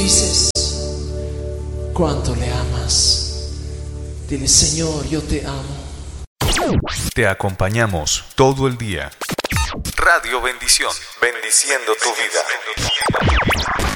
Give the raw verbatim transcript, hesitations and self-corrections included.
dices cuánto le amas. Dile: Señor, yo te amo. Te acompañamos todo el día. Radio Bendición, bendiciendo tu vida.